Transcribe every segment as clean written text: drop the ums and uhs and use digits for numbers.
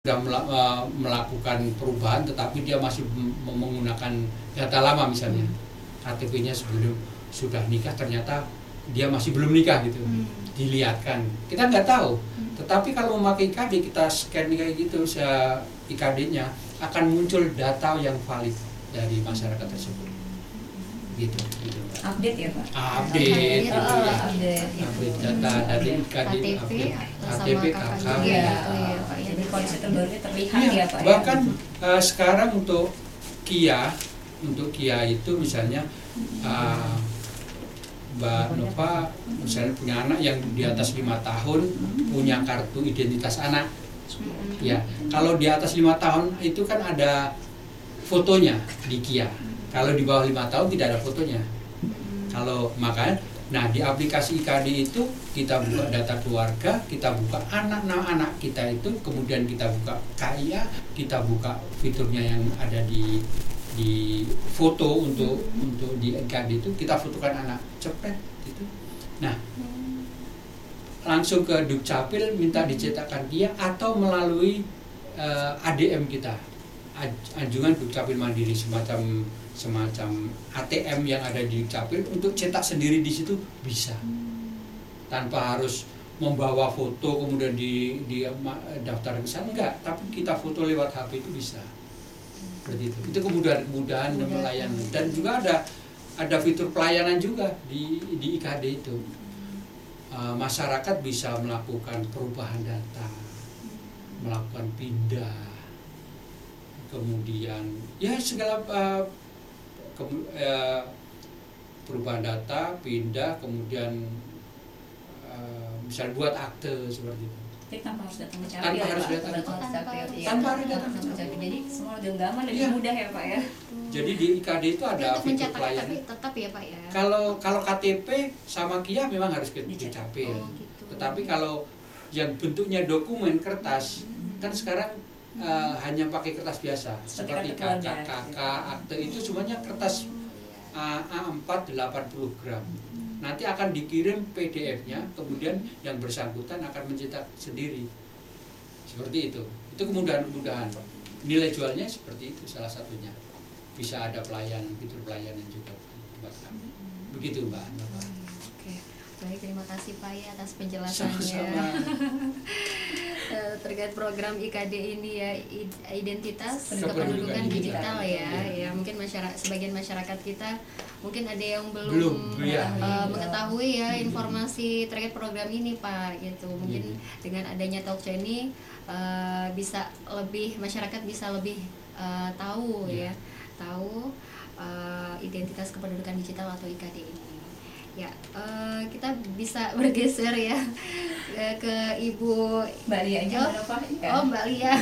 sudah melakukan perubahan tetapi dia masih menggunakan data lama misalnya KTP-nya sebelum sudah nikah ternyata dia masih belum nikah gitu, dilihatkan, kita nggak tahu. Tetapi kalau memakai IKD, kita scan kayak gitu IKD-nya akan muncul data yang valid dari masyarakat tersebut gitu. Update ya Pak? Update data dari KTP, KK. Jadi kondisi terbarunya terlihat ya Pak. Bahkan sekarang untuk Kia itu misalnya Mbak Nova misalnya punya anak yang di atas 5 tahun punya kartu identitas anak. Ya, kalau di atas 5 tahun itu kan ada fotonya di Kia. Kalau di bawah 5 tahun tidak ada fotonya. Kalau makanya, nah di aplikasi IKD itu kita buka data keluarga, kita buka anak kita itu, kemudian kita buka KIA, kita buka fiturnya yang ada di foto untuk di IKD itu, kita fotokan anak, cepet gitu. Nah, langsung ke Dukcapil minta dicetakkan dia atau melalui ADM kita, anjungan Dukcapil Mandiri, semacam ATM yang ada di Dukcapil untuk cetak sendiri di situ bisa, tanpa harus membawa foto kemudian di daftar ke sana, enggak, tapi kita foto lewat HP itu bisa. Seperti itu kemudahan melayani. Dan juga ada fitur pelayanan juga di IKD itu. Masyarakat bisa melakukan perubahan data, melakukan pindah, kemudian ya segala perubahan data, pindah, kemudian misalnya buat akte seperti itu. Jadi tanpa harus datang ke Capil. Tanpa harus datang ke Capil. Jadi semua genggaman lebih mudah ya Pak ya. Jadi di IKD itu ada fitur pelayanan. Tapi tetap ya Pak ya. Kalau KTP sama KIA memang harus ke Capil. Gitu. Tetapi kalau yang bentuknya dokumen kertas kan sekarang hanya pakai kertas biasa seperti KK, akte itu semuanya kertas A4 80 gram. Nanti akan dikirim PDF-nya, kemudian yang bersangkutan akan mencetak sendiri. Seperti itu. Itu kemudahan-kemudahan. Nilai jualnya seperti itu salah satunya. Bisa ada pelayanan, fitur pelayanan juga buat kami. Begitu Mbak. Oke. Baik, terima kasih Pak ya atas penjelasannya. Terkait program IKD ini ya, identitas kependudukan digital ya. Ya mungkin sebagian masyarakat kita mungkin ada yang belum mengetahui ya informasi terkait program ini Pak gitu. Mungkin dengan adanya talkshow ini masyarakat bisa lebih tahu ya, tahu identitas kependudukan digital atau IKD ini. Ya, kita bisa bergeser ya ke Ibu Mbak Lia aja Pak. Oh, Mbak Lia.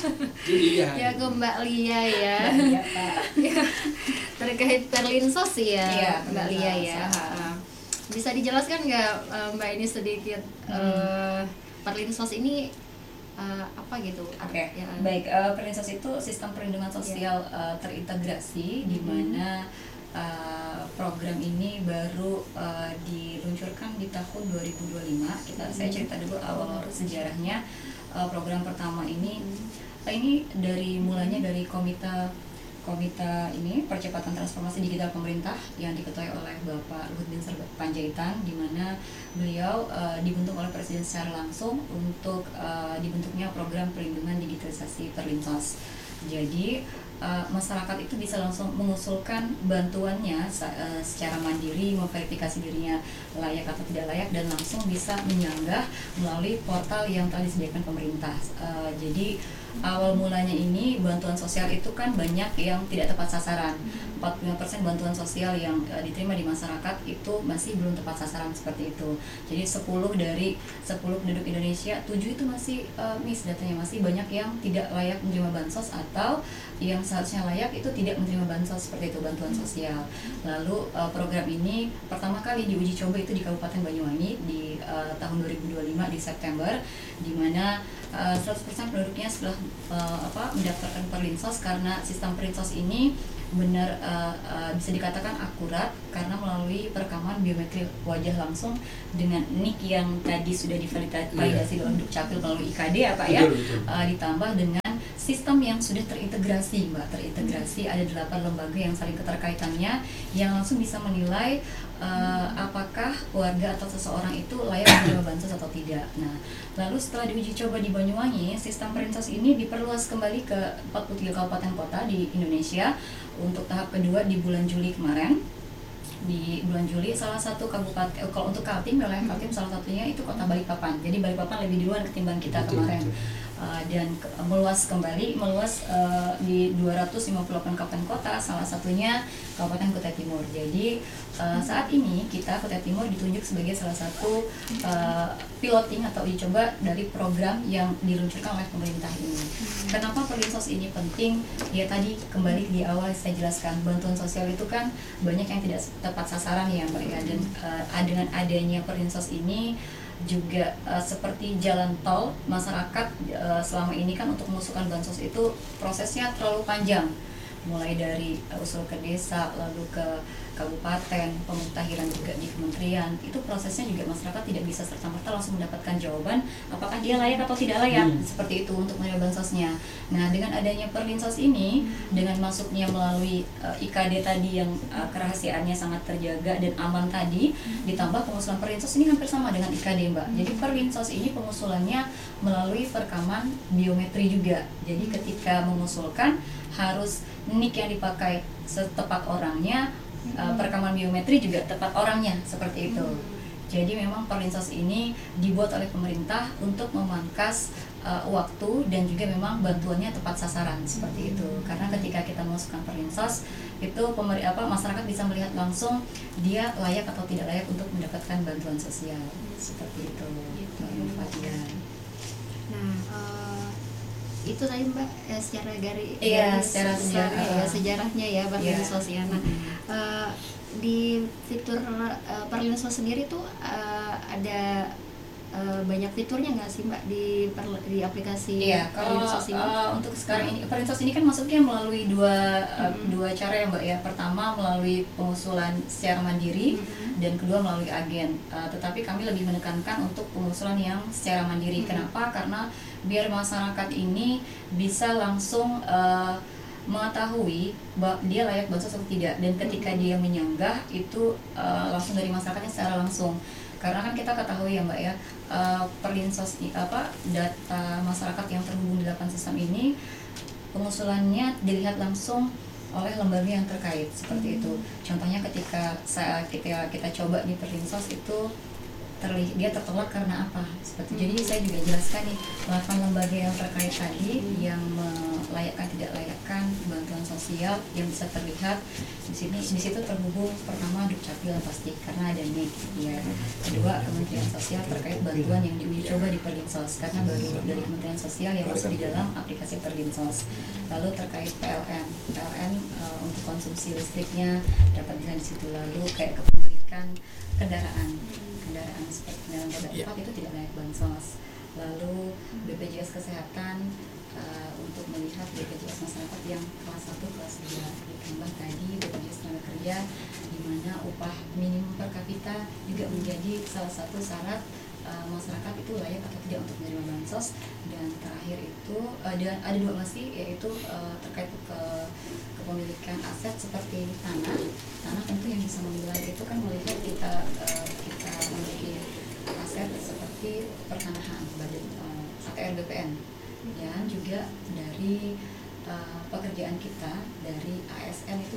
Ya ke Mbak Lia ya. Ya, terkait Perlinsos ya, Mbak Lia ya. Bisa dijelaskan nggak Mbak ini sedikit Perlinsos ini apa gitu? Oke. Ya. Baik, Perlinsos itu sistem perlindungan sosial terintegrasi di mana program ini baru diluncurkan di tahun 2025. Saya cerita dulu awal sejarahnya. Program pertama ini mulanya dari komite ini percepatan transformasi digital pemerintah yang diketuai oleh Bapak Luhut Binsar Panjaitan, di mana beliau dibentuk oleh Presiden secara langsung untuk dibentuknya program perlindungan digitalisasi Perlinsos. Jadi masyarakat itu bisa langsung mengusulkan bantuannya secara mandiri, memverifikasi dirinya layak atau tidak layak, dan langsung bisa menyanggah melalui portal yang telah disediakan pemerintah. Jadi awal mulanya ini bantuan sosial itu kan banyak yang tidak tepat sasaran. 45% bantuan sosial yang diterima di masyarakat itu masih belum tepat sasaran seperti itu. Jadi 10 dari 10 penduduk Indonesia, 7 itu masih miss datanya, masih banyak yang tidak layak menerima bansos atau yang seharusnya layak itu tidak menerima bansos seperti itu, bantuan sosial. Lalu program ini pertama kali diuji coba itu di Kabupaten Banyuwangi di tahun 2025 di September, di mana 100% penduduknya sudah mendaftarkan Perlinsos, karena sistem Perlinsos ini benar bisa dikatakan akurat karena melalui perekaman biometri wajah langsung dengan NIK yang tadi sudah divalidasi dalam Dukcapil melalui IKD ya Pak ya. Ditambah dengan sistem yang sudah terintegrasi Mbak, ada 8 lembaga yang saling keterkaitannya yang langsung bisa menilai apakah warga atau seseorang itu layak menerima bansos atau tidak. Nah, lalu setelah diuji coba di Banyuwangi, sistem Perlinsos ini diperluas kembali ke 43 kabupaten kota di Indonesia untuk tahap kedua di bulan Juli kemarin. Di bulan Juli salah satu kabupaten, kalau untuk Kaltim, wilayah Kaltim salah satunya itu kota Balikpapan. Jadi Balikpapan lebih duluan ketimbang kita kemarin. Dan meluas di 258 kabupaten kota, salah satunya Kabupaten Kutai Timur. Jadi saat ini kita Kutai Timur ditunjuk sebagai salah satu piloting atau uji coba dari program yang diluncurkan oleh pemerintah ini. Kenapa Perlinsos ini penting? Ya tadi kembali di awal saya jelaskan, bantuan sosial itu kan banyak yang tidak tepat sasaran ya Mbak ya, dan dengan adanya Perlinsos ini juga seperti jalan tol, masyarakat selama ini kan untuk mengusulkan bansos itu prosesnya terlalu panjang, mulai dari usul ke desa, lalu ke kabupaten, pemutahiran juga di kementerian. Itu prosesnya juga masyarakat tidak bisa serta-merta langsung mendapatkan jawaban apakah dia layak atau tidak layak, seperti itu untuk menerima bansosnya. Nah, dengan adanya Perlinsos ini, dengan masuknya melalui IKD tadi yang kerahasiaannya sangat terjaga dan aman tadi, ditambah pengusulan Perlinsos ini hampir sama dengan IKD Mbak. Jadi Perlinsos ini pengusulannya melalui perekaman biometri juga. Jadi ketika mengusulkan harus NIK yang dipakai setepat orangnya, perekaman biometri juga tepat orangnya, seperti itu. Jadi memang Perlinsos ini dibuat oleh pemerintah untuk memangkas waktu dan juga memang bantuannya tepat sasaran, seperti itu. Karena ketika kita masukkan Perlinsos itu masyarakat bisa melihat langsung dia layak atau tidak layak untuk mendapatkan bantuan sosial, seperti itu. Itu tadi Mbak secara secara sejarahnya ya Perlinsos ya. Nah, di fitur Perlinsos sendiri tuh ada banyak fiturnya nggak sih Mbak di aplikasi Perlinsos ini? Untuk sekarang ini Perlinsos ini kan masuknya melalui dua cara ya Mbak ya. Pertama melalui pengusulan secara mandiri dan kedua melalui agen. Tetapi kami lebih menekankan untuk pengusulan yang secara mandiri. Kenapa? Karena biar masyarakat ini bisa langsung mengetahui bahwa dia layak bansos atau tidak, dan ketika dia menyanggah itu langsung dari masyarakatnya secara langsung. Karena kan kita ketahui ya Mbak ya, Perlinsos data masyarakat yang terhubung di 8 sistem ini pengusulannya dilihat langsung oleh lembaga yang terkait, seperti itu. Contohnya ketika kita coba di Perlinsos itu dia tertolak karena apa? Seperti jadi saya juga jelaskan nih 8 lembaga yang terkait tadi yang melayakkan tidak layakkan bantuan sosial yang bisa terlihat di situ terhubung. Pertama Dukcapil pasti karena ada NIK ya. Kedua Kementerian Sosial terkait bantuan yang diuji coba di Perlinsos karena baru dari Kementerian Sosial yang masuk di dalam aplikasi Perlinsos. Lalu terkait PLN untuk konsumsi listriknya dapat dilihat di situ. Lalu kayak kepemilikan kendaraan seperti kendaraan roda 4 itu tidak layak bansos. Lalu BPJS Kesehatan untuk melihat BPJS masyarakat yang kelas 1, kelas 2, ditambah tadi BPJS Tenaga Kerja di mana upah minimum per kapita juga menjadi salah satu syarat masyarakat itu layak atau tidak untuk menerima bansos. Dan terakhir itu ada 2 masih, yaitu terkait kepemilikan aset seperti tanah tentu yang bisa menilai itu kan melihat kita memiliki aset seperti pertanahan, ATR BPN, dan juga dari pekerjaan kita dari ASN itu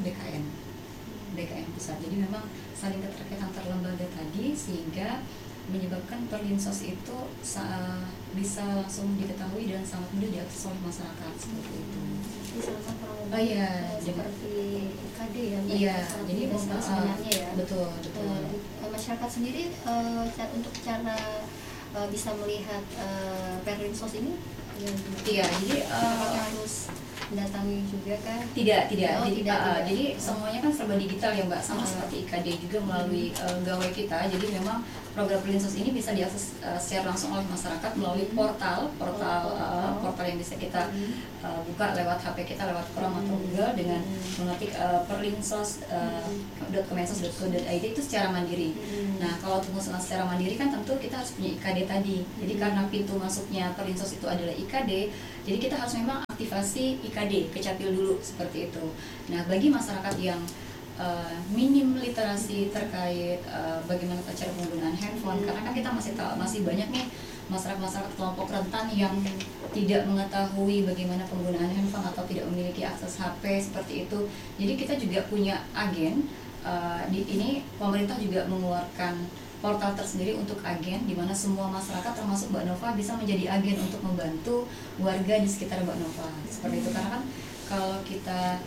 BKN pusat. Jadi memang saling keterkaitan antar lembaga tadi sehingga menyebabkan Perlinsos itu bisa langsung diketahui dan sangat mudah diakses oleh masyarakat, seperti itu. Seperti IKD ya. Iya, jadi sebenarnya ya. Betul. Masyarakat sendiri untuk cara bisa melihat Perlinsos ini iya, jadi apakah harus datangi juga kan? Tidak. Oh, tidak. Jadi semuanya kan serba digital ya Mbak, sama seperti IKD juga melalui gawai kita. Jadi memang program Perlinsos ini bisa diakses secara langsung oleh masyarakat melalui portal yang bisa kita buka lewat HP kita, lewat Chrome atau Google dengan mengetik perlinsos.kemensos.go.id itu secara mandiri. Nah, kalau untuk mengusulkan secara mandiri kan tentu kita harus punya IKD tadi. Jadi karena pintu masuknya Perlinsos itu adalah IKD, jadi kita harus memang aktivasi IKD, Kecapil dulu seperti itu. Nah, bagi masyarakat yang minim literasi terkait bagaimana cara penggunaan handphone, karena kan kita masih banyak nih masyarakat kelompok rentan yang tidak mengetahui bagaimana penggunaan handphone atau tidak memiliki akses HP seperti itu. Jadi kita juga punya agen. Ini pemerintah juga mengeluarkan portal tersendiri untuk agen, di mana semua masyarakat termasuk Mbak Nova bisa menjadi agen untuk membantu warga di sekitar Mbak Nova seperti itu. Karena kan kalau kita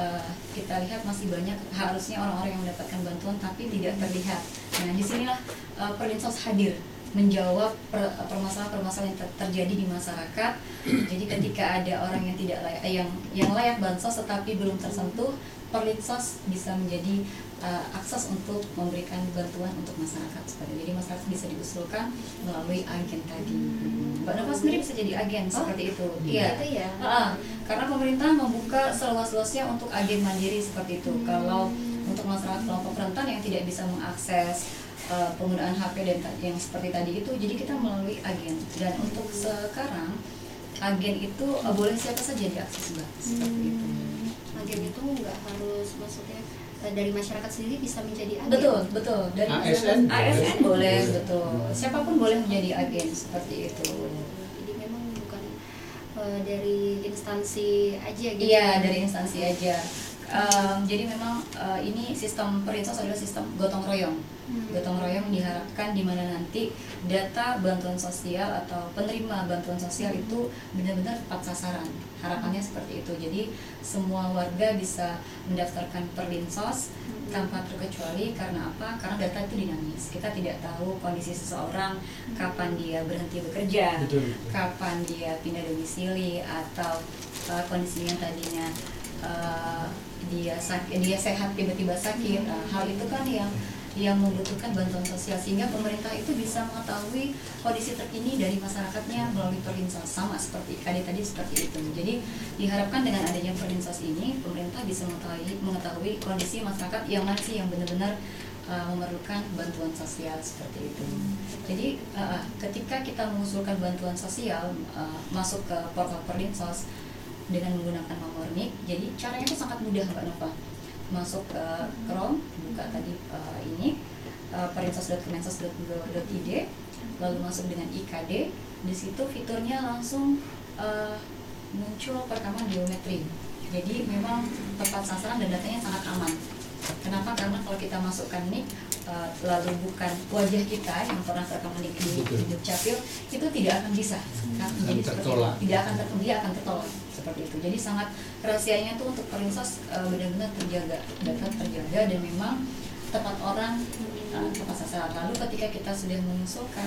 lihat masih banyak harusnya orang-orang yang mendapatkan bantuan tapi tidak terlihat. Nah, disinilah Perlinsos hadir menjawab permasalahan-permasalahan yang terjadi di masyarakat. Jadi ketika ada orang yang tidak layak, yang layak bansos tetapi belum tersentuh, Perlinsos bisa menjadi akses untuk memberikan bantuan untuk masyarakat seperti. Jadi masyarakat bisa diusulkan melalui agen tadi. Mbak Nova sendiri bisa jadi agen seperti itu. Iya. Itu ya. Karena pemerintah membuka seluas-luasnya untuk agen mandiri seperti itu. Kalau untuk masyarakat kelompok rentan yang tidak bisa mengakses penggunaan HP dan yang seperti tadi itu, jadi kita melalui agen. Dan untuk sekarang agen itu boleh siapa saja diakses Mbak seperti itu. Agen itu nggak harus maksudnya dari masyarakat sendiri bisa menjadi agen. Betul. Dari ASN boleh, betul. Siapapun boleh menjadi agen seperti itu. Jadi memang bukan dari instansi aja gitu. Iya, dari instansi aja. Jadi memang ini sistem Perlinsos adalah sistem gotong royong. Gotong royong diharapkan di mana nanti data bantuan sosial atau penerima bantuan sosial itu benar-benar tepat sasaran. Harapannya seperti itu. Jadi semua warga bisa mendaftarkan Perlinsos tanpa terkecuali. Karena apa? Karena data itu dinamis. Kita tidak tahu kondisi seseorang, kapan dia berhenti bekerja, kapan dia pindah domisili, atau kondisinya tadinya dia sehat tiba-tiba sakit. Hal itu kan yang membutuhkan bantuan sosial, sehingga pemerintah itu bisa mengetahui kondisi terkini dari masyarakatnya melalui Perlinsos, sama seperti IKD tadi seperti itu. Jadi diharapkan dengan adanya Perlinsos ini pemerintah bisa mengetahui kondisi masyarakat yang mana sih yang benar-benar memerlukan bantuan sosial seperti itu. Jadi ketika kita mengusulkan bantuan sosial masuk ke portal Perlinsos dengan menggunakan nomor NIK, jadi caranya itu sangat mudah Mbak Nova. Masuk ke Chrome, buka tadi ini perlinsos.kemensos.go.id, lalu masuk dengan IKD. Di situ fiturnya langsung muncul perekaman biometri. Jadi memang tepat sasaran dan datanya sangat aman. Kenapa? Karena kalau kita masukkan NIK lalu bukan wajah kita yang pernah terekam di Dukcapil, itu tidak akan bisa. Jadi tertolak. Dia akan tertolak seperti itu. Jadi sangat rahasianya tuh untuk Perlinsos benar-benar terjaga, data terjaga dan memang tepat orang, tepat sasaran. Lalu ketika kita sudah mengusulkan,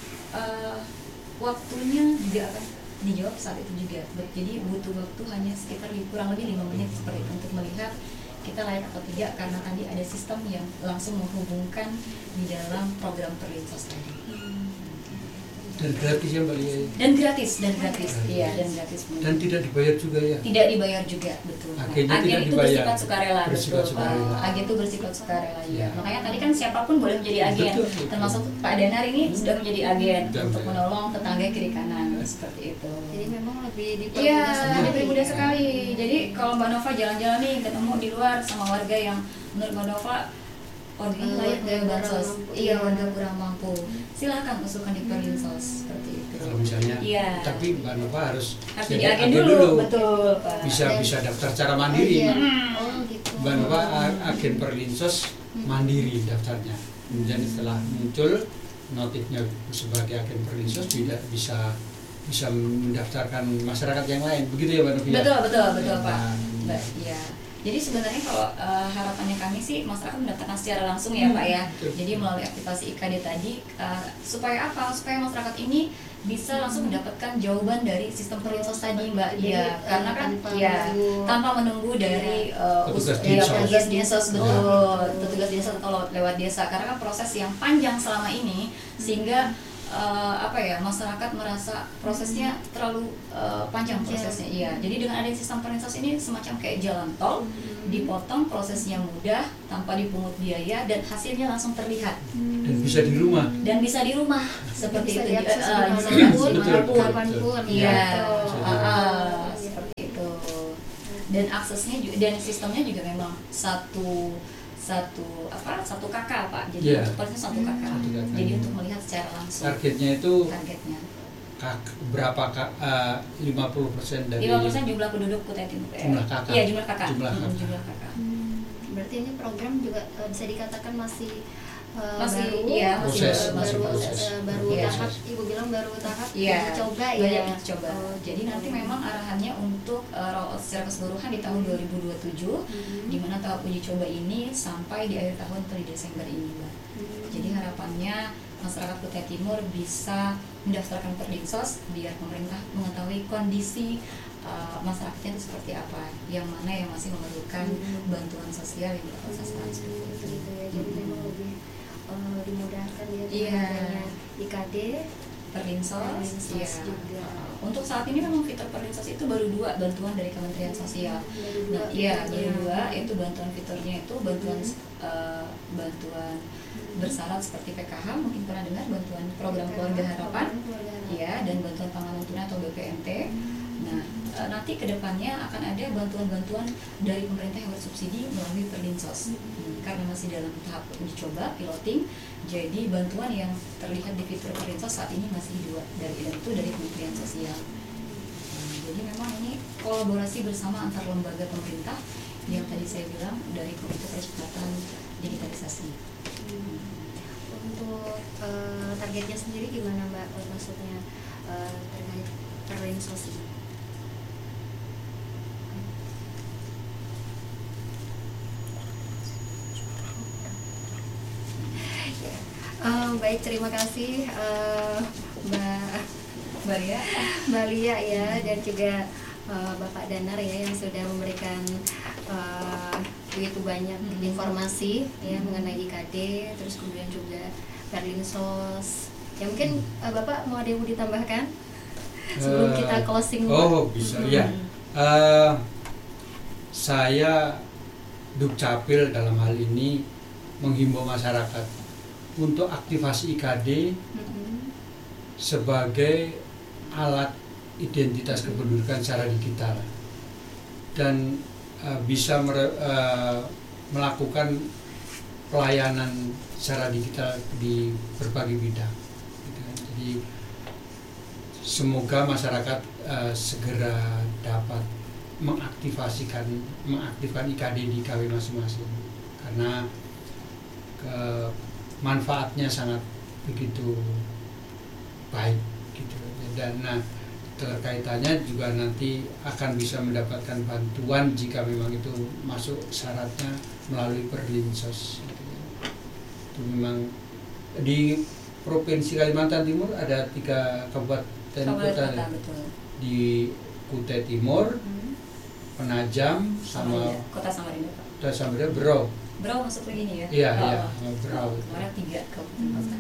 waktunya juga akan dijawab saat itu juga. Jadi butuh waktu hanya sekitar kurang lebih 5 menit seperti itu untuk melihat kita layak atau tidak, karena tadi ada sistem yang langsung menghubungkan di dalam program Perlinsos tadi. Dan gratis ya Mbak Lia? Dan gratis. Iya, dan gratis. Dan tidak dibayar juga ya? Tidak dibayar juga, betul. Agen itu bersifat sukarela, betul. Agen itu bersifat sukarela, ya. Makanya tadi kan siapapun boleh menjadi agen, betul. Termasuk Pak Danar ini sudah menjadi agen untuk menolong tetangga kiri kanan, seperti itu. Jadi memang lebih dipermudah sekali. Iya, lebih mudah sekali. Jadi kalau Mbak Nova jalan-jalan nih ketemu di luar sama warga yang menurut Mbak Nova layak dari bansos, warga kurang mampu, silahkan usulkan di Perlinsos seperti itu. Kalau misalnya, tapi Mbak Nova harus jadi agen dulu, betul. Bisa daftar secara mandiri. Gitu. Mbak Nova agen Perlinsos mandiri daftarnya. Kemudian setelah muncul notifnya sebagai agen Perlinsos, tidak bisa mendaftarkan masyarakat yang lain, begitu ya Mbak Nova? Betul Pak. Iya. Jadi sebenarnya kalau harapannya kami sih masyarakat mendapatkan secara langsung ya Pak ya. Jadi melalui aktivasi IKD tadi supaya apa? Supaya masyarakat ini bisa langsung mendapatkan jawaban dari sistem perlinsos tadi Mbak. Iya, karena kan tanpa menunggu dari petugas dinsos, betul, petugas desa atau lewat desa. Karena kan proses yang panjang selama ini sehingga masyarakat merasa prosesnya terlalu panjang prosesnya. Iya. Jadi dengan adanya sistem perlinsos ini semacam kayak jalan tol, dipotong, prosesnya mudah tanpa dipungut biaya dan hasilnya langsung terlihat. Dan bisa di rumah. Dan bisa di rumah seperti itu. Bisa kapanpun. Iya. Seperti itu. Dan aksesnya juga, dan sistemnya juga memang satu kakak Pak, jadi untuk satu kakak. Jadi untuk melihat secara langsung. Targetnya berapa 50% dari 50% jumlah penduduk Kutai Timur. Jumlah kakak. Iya, jumlah kakak. Jumlah kakak. Berarti ini program juga bisa dikatakan masih baru, baru tahap. Ibu bilang baru tahap coba ya. Jadi nanti memang arahannya untuk secara keseluruhan di tahun 2027, di mana tahap uji coba ini sampai di akhir tahun atau di Desember ini, Mbak. Jadi harapannya masyarakat Kutai Timur bisa mendaftarkan Perlinsos biar pemerintah mengetahui kondisi masyarakatnya itu seperti apa, yang mana yang masih memerlukan bantuan sosial yang berproses seperti itu. Jadi memang lebih dimudahkan ya dengan IKD, Perlinsos juga. Untuk saat ini memang fitur Perlinsos itu baru 2 bantuan dari Kementerian Sosial. Baru 2 itu bantuan fiturnya itu bantuan bersyarat seperti PKH, mungkin pernah dengar, bantuan program keluarga harapan, dan bantuan pangan non tunai atau BPNT. Nah, nanti kedepannya akan ada bantuan-bantuan dari pemerintah yang bersubsidi melalui Perlinsos. Karena masih dalam tahap uji coba, piloting, jadi bantuan yang terlihat di fitur Perlinsos saat ini masih 2 dari Kementerian Sosial. Jadi memang ini kolaborasi bersama antar lembaga pemerintah yang tadi saya bilang dari Komite Percepatan Digitalisasi. Untuk targetnya sendiri gimana Mbak? Maksudnya terkait Perlinsos ini? Baik, terima kasih Mbak Lia ya, dan juga Bapak Danar ya yang sudah memberikan begitu banyak informasi ya mengenai IKD, terus kemudian juga Perlinsos. Ya mungkin Bapak mau ada yang mau ditambahkan sebelum kita closing? Bisa ya. Saya Dukcapil dalam hal ini menghimbau masyarakat untuk aktivasi IKD sebagai alat identitas kependudukan secara digital dan bisa melakukan pelayanan secara digital di berbagai bidang. Jadi semoga masyarakat segera dapat mengaktifkan IKD di KW masing-masing, karena manfaatnya sangat begitu baik gitu. Dan terkaitannya juga nanti akan bisa mendapatkan bantuan jika memang itu masuk syaratnya melalui Perlinsos gitu. Itu memang di Provinsi Kalimantan Timur ada 3 kabupaten kota di Kutai Timur, Penajam sama Kota Samarinda, Berau masuk lagi nih ya? Iya, Berau. Kemarin 3 kabupaten kota.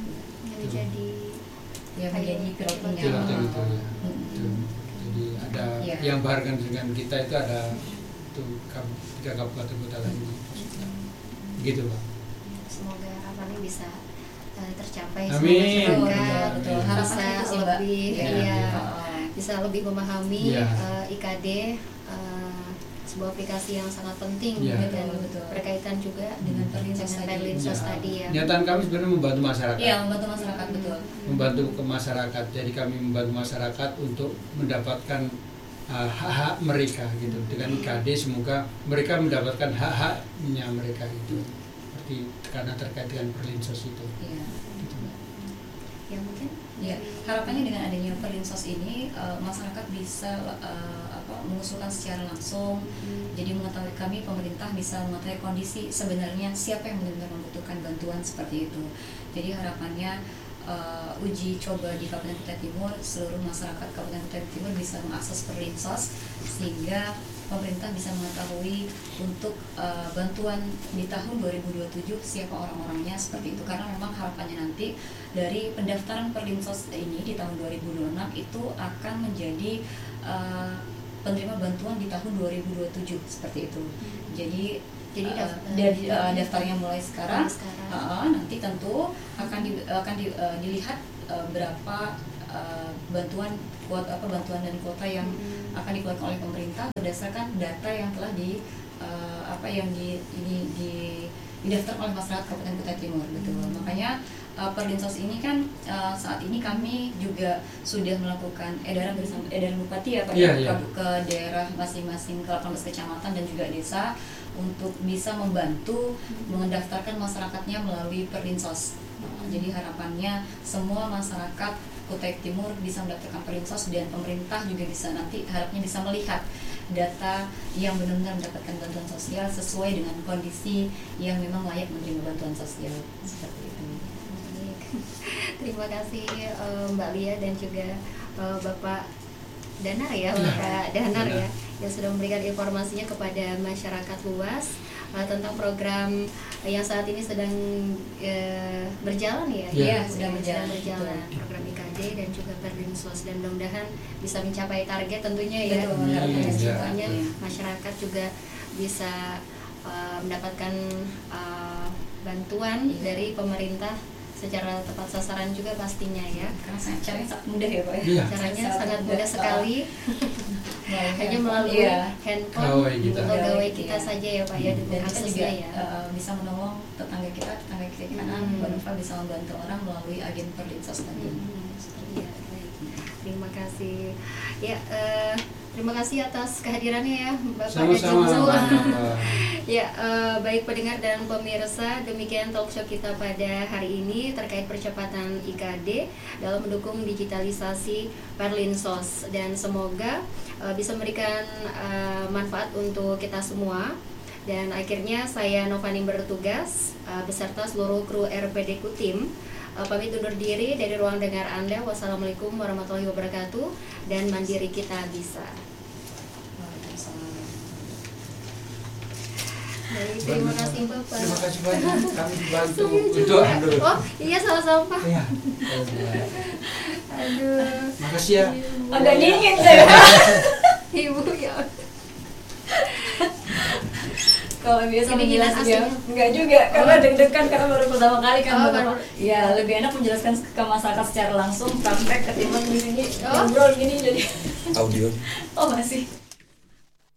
Yang menjadi pilotingnya. Itu. Jadi ada yang barengan dengan kita itu ada 3 kabupaten kota lainnya. Gitu Pak. Semoga harapannya bisa tercapai. Amin. Semoga bisa lebih memahami IKD, sebuah aplikasi yang sangat penting dan berkaitan juga dengan Perlinsos tadi ya. Niatan kami sebenarnya membantu masyarakat. Iya, membantu masyarakat, betul. Membantu ke masyarakat. Jadi kami membantu masyarakat untuk mendapatkan hak-hak mereka gitu. Dengan IKD semoga mereka mendapatkan hak-haknya mereka itu. Seperti karena terkait dengan Perlinsos itu. Iya. Gitu. Ya mungkin. Ya, harapannya dengan adanya Perlinsos ini masyarakat bisa mengusulkan secara langsung. Jadi mengetahui kami pemerintah bisa mengetahui kondisi sebenarnya siapa yang benar-benar membutuhkan bantuan seperti itu. Jadi harapannya uji coba di Kabupaten Kutai Timur, seluruh masyarakat Kabupaten Kutai Timur bisa mengakses Perlinsos sehingga pemerintah bisa mengetahui untuk bantuan di tahun 2027 siapa orang-orangnya seperti itu. Karena memang harapannya nanti dari pendaftaran Perlinsos ini di tahun 2026 itu akan menjadi penerima bantuan di tahun 2027 seperti itu. Jadi daftarnya mulai sekarang. Nanti tentu akan dilihat berapa bantuan dan kuota yang akan dikeluarkan oleh pemerintah berdasarkan data yang telah didaftarkan oleh masyarakat Kabupaten Kutai Timur, betul. Makanya Perlinsos ini kan saat ini kami juga sudah melakukan edaran bupati ya Pak ke daerah masing-masing ke 18 kecamatan dan juga desa untuk bisa membantu mendaftarkan masyarakatnya melalui Perlinsos. Jadi harapannya semua masyarakat Kutai Timur bisa mendaftarkan Perlinsos dan pemerintah juga bisa nanti harapnya bisa melihat data yang benar-benar mendapatkan bantuan sosial sesuai dengan kondisi yang memang layak menerima bantuan sosial seperti itu. Terima kasih Mbak Lia dan juga Bapak Danar ya, Bapak Danar ya, yang sudah memberikan informasinya kepada masyarakat luas tentang program yang saat ini sedang berjalan ya. Iya, sedang berjalan. Program IKD dan juga Perlinsos, dan mudah-mudahan bisa mencapai target tentunya ya. Semuanya masyarakat juga bisa mendapatkan bantuan dari pemerintah secara tepat sasaran juga pastinya ya. Karena caranya sangat mudah ya Pak. Caranya sangat mudah sekali. Hanya melalui handphone atau gawai kita saja ya Pak ya, dan kita juga ya. Bisa menolong tetangga kita Mbak bisa membantu orang melalui agen Perlinsos tadi. Ya, baik. Terima kasih. Ya, terima kasih atas kehadirannya ya Bapak. Sama-sama. Ya, baik pendengar dan pemirsa, demikian talkshow kita pada hari ini terkait percepatan IKD dalam mendukung digitalisasi Perlinsos, dan semoga bisa memberikan manfaat untuk kita semua. Dan akhirnya saya Novani bertugas beserta seluruh kru RPD Kutim pamit undur diri dari ruang dengar Anda. Wassalamualaikum warahmatullahi wabarakatuh, dan mandiri kita bisa. Baik, terima kasih Bapak. Terima kasih banyak, kami dibantu untuk handle. Oh iya, salah sampah. Iya. Aduh. Makasih ya. Agak dingin saya. Ibu ya. Kalau biasa Kedinginan menjelaskan aslinya. enggak juga, karena deg-degan karena baru pertama kali kan. Baru. Ya lebih enak menjelaskan ke masyarakat secara langsung praktek ketimbang di sini Oh. ngobrol gini jadi. Audio. Oh masih.